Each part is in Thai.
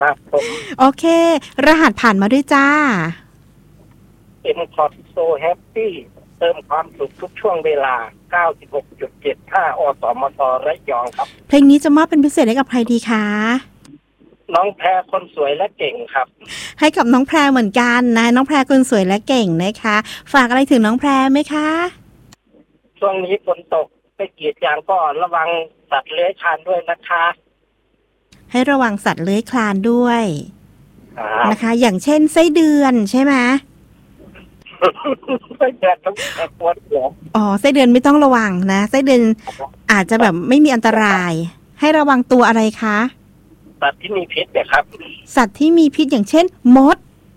ครับผมโอเครหัสผ่านมาด้วยจ้าเป็นคอร์โซแฮปปี้เติมความสุขทุกช่วงเวลา 96.75 อสมทระยองครับเพลงนี้จะมอบเป็นพิเศษให้กับใครดีคะน้องแพรคนสวยและเก่งครับให้กับน้องแพรเหมือนกันนะน้องแพรคนสวยและเก่งนะคะฝากอะไรถึงน้องแพรไหมคะช่วงนี้ฝนตกไปกรีดยางก็ระวังสัตว์เลื้อยคลานด้วยนะคะให้ระวังสัตว์เลื้อยคลานด้วยนะคะอย่างเช่นไส้เดือนใช่ไหมไส้เดือนต้องปวดหัวอ๋อไส้เดือนไม่ต้องระวังนะไส้เดือนอาจจะแบบไม่มีอันตรายให้ระวังตัวอะไรคะสัตว์ที่มีพิษเนี่ยครับสัตว์ที่มีพิษอย่างเช่นมด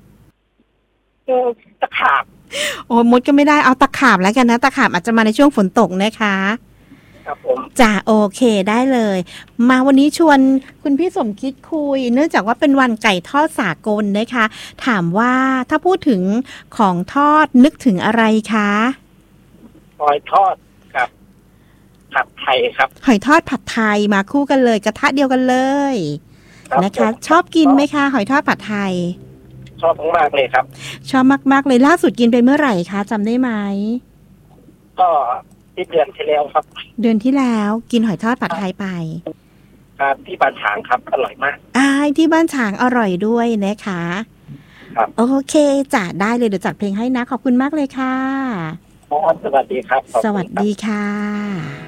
ตะขาบโอ้มดก็ไม่ได้เอาตะขาบแล้วกันนะตะขาบอาจจะมาในช่วงฝนตกนะคะครับผมจ้ะโอเคได้เลยมาวันนี้ชวนคุณพี่สมคิดคุยเนื่องจากว่าเป็นวันไก่ทอดสากลนะคะถามว่าถ้าพูดถึงของทอดนึกถึงอะไรคะหอยทอดกับผัดไทยครับหอยทอดผัดไทยมาคู่กันเลยกระทะเดียวกันเลยนะคะชอบกินไหมคะหอยทอดผัดไทยชอบมากเลยครับชอบมากๆเลยล่าสุดกินไปเมื่อไหร่คะจำได้ไหมก็ที่เดือนที่แล้วครับเดือนที่แล้วกินหอยทอดผัดไทยไปครับที่บ้านฉางครับอร่อยมากที่บ้านฉางอร่อยด้วยนะคะครับโอเคจ้ะได้เลยเดี๋ยวจัดเพลงให้นะขอบคุณมากเลยค่ะสวัสดีครับสวัสดีค่ะ